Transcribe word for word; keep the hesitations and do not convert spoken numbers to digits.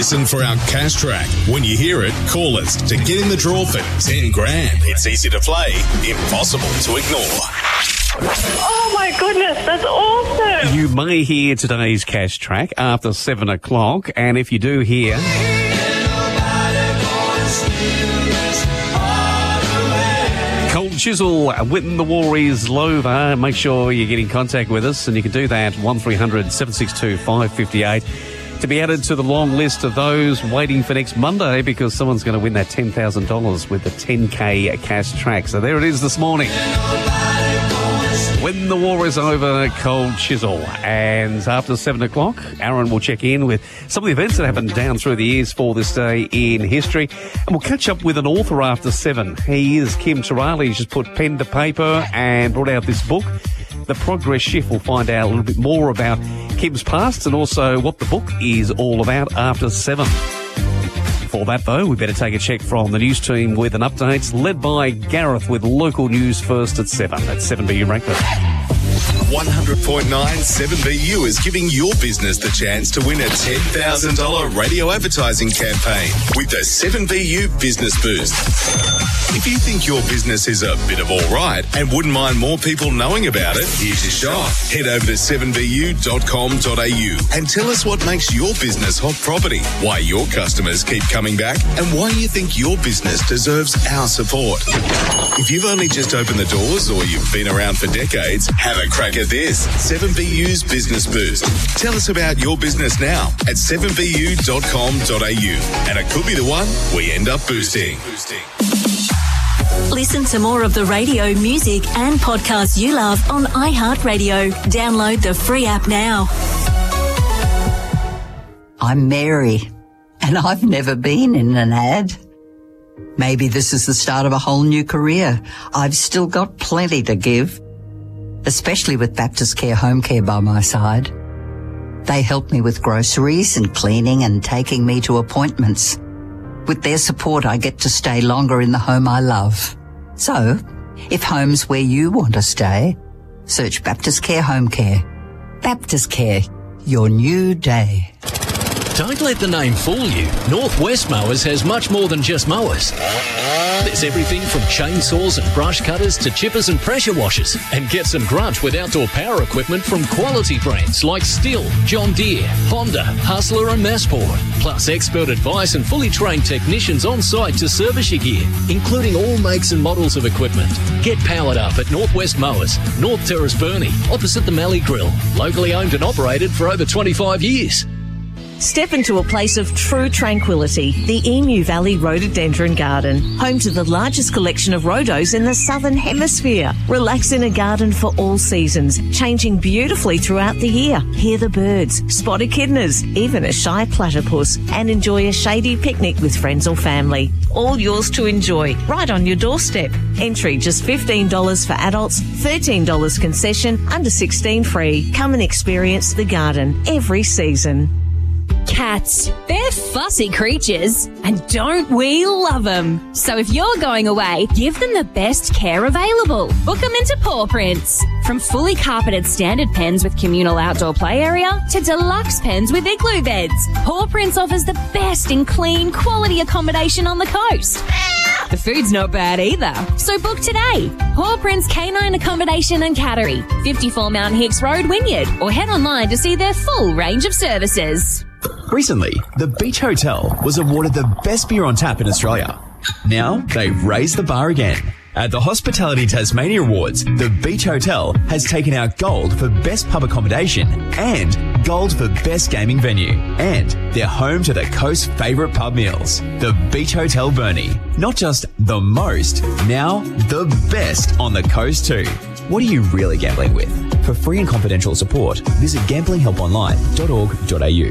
Listen for our cash track. When you hear it, call us to get in the draw for ten grand. It's easy to play, impossible to ignore. Oh my goodness, that's awesome. You may hear today's cash track after seven o'clock, and if you do hear... Cold Chisel, When the War is Over. Make sure you get in contact with us, and you can do that one three hundred seven six two five five eight to be added to the long list of those waiting for next Monday, because someone's going to win that ten thousand dollars with the ten K cash track. So there it is this morning. When the War is Over, Cold Chisel. And after seven o'clock, Aaron will check in with some of the events that happened down through the years for this day in history. And we'll catch up with an author after seven. He is Kim Turali. He's just put pen to paper and brought out this book, The Progress Shift. We'll find out a little bit more about Kim's past and also what the book is all about after seven. For that, though, we better take a check from the news team with an update, led by Gareth with local news first at seven. At seven B U Rankman. one hundred point nine seven B U is giving your business the chance to win a ten thousand dollars radio advertising campaign with the seven B U Business Boost. If you think your business is a bit of all right and wouldn't mind more people knowing about it, here's your shot. Head over to seven B U dot com dot A U and tell us what makes your business hot property, why your customers keep coming back, and why you think your business deserves our support. If you've only just opened the doors or you've been around for decades, have a crack at this. seven B U's Business Boost. Tell us about your business now at seven B U dot com dot A U, and it could be the one we end up boosting. Listen to more of the radio, music and podcasts you love on iHeartRadio. Download the free app now. I'm Mary, and I've never been in an ad. Maybe this is the start of a whole new career. I've still got plenty to give, especially with Baptist Care Home Care by my side. They help me with groceries and cleaning and taking me to appointments. With their support, I get to stay longer in the home I love. So, if home's where you want to stay, search Baptist Care Home Care. Baptist Care, your new day. Don't let the name fool you. Northwest Mowers has much more than just mowers. There's everything from chainsaws and brush cutters to chippers and pressure washers. And get some grunge with outdoor power equipment from quality brands like Stihl, John Deere, Honda, Hustler and Massport. Plus expert advice and fully trained technicians on site to service your gear, including all makes and models of equipment. Get powered up at Northwest Mowers, North Terrace Burnie, opposite the Mallee Grill. Locally owned and operated for over twenty-five years. Step into a place of true tranquility, the Emu Valley Rhododendron Garden, home to the largest collection of rhodos in the Southern Hemisphere. Relax in a garden for all seasons, changing beautifully throughout the year. Hear the birds, spot echidnas, even a shy platypus, and enjoy a shady picnic with friends or family. All yours to enjoy, right on your doorstep. Entry just fifteen dollars for adults, thirteen dollars concession, under sixteen free. Come and experience the garden every season. Cats. They're fussy creatures, and don't we love them? So if you're going away, give them the best care available. Book them into Paw Prints. From fully carpeted standard pens with communal outdoor play area to deluxe pens with igloo beds, Paw Prints offers the best in clean, quality accommodation on the coast. The food's not bad either, so book today. Paw Prints Canine Accommodation and Cattery, fifty-four Mount Hicks Road, Wynyard, or head online to see their full range of services. Recently, the Beach Hotel was awarded the best beer on tap in Australia. Now, they've raised the bar again. At the Hospitality Tasmania Awards, the Beach Hotel has taken out gold for best pub accommodation and gold for best gaming venue. And they're home to the coast's favourite pub meals. The Beach Hotel Burnie. Not just the most, now the best on the coast too. What are you really gambling with? For free and confidential support, visit gambling help online dot org dot A U.